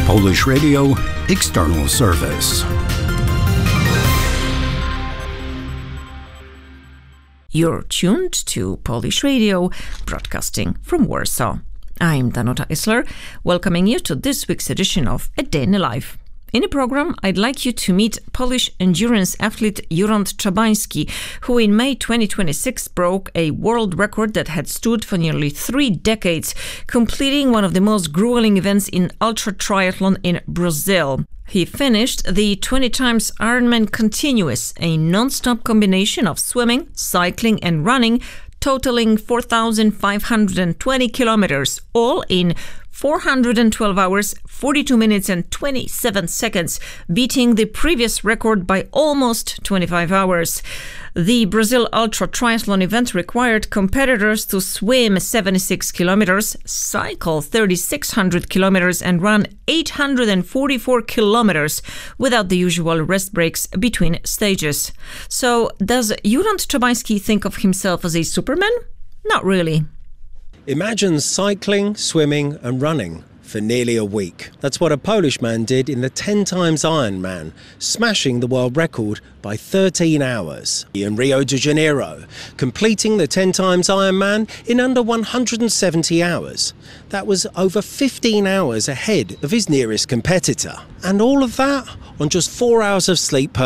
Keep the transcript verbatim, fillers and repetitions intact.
Polish Radio External Service. You're tuned to Polish Radio, broadcasting from Warsaw. I'm Danuta Isler, welcoming you to this week's edition of A Day in the Life. In the program, I'd like you to meet Polish endurance athlete Jurand Czabański, who in May twenty twenty-six broke a world record that had stood for nearly three decades, completing one of the most grueling events in ultra triathlon in Brazil. He finished the twenty times Ironman Continuous, a non-stop combination of swimming, cycling and running, totaling four thousand five hundred twenty kilometers, all in four hundred twelve hours, forty-two minutes and twenty-seven seconds, beating the previous record by almost twenty-five hours. The Brazil Ultra Triathlon event required competitors to swim seventy-six kilometers, cycle thirty-six hundred kilometers and run eight hundred forty-four kilometers without the usual rest breaks between stages. So, does Jurand Czabański think of himself as a superman? Not really. Imagine cycling, swimming and running for nearly a week. That's what a Polish man did in the ten times Ironman, smashing the world record by thirteen hours. In Rio de Janeiro, completing the ten times Ironman in under one hundred seventy hours. That was over fifteen hours ahead of his nearest competitor. And all of that on just four hours of sleep per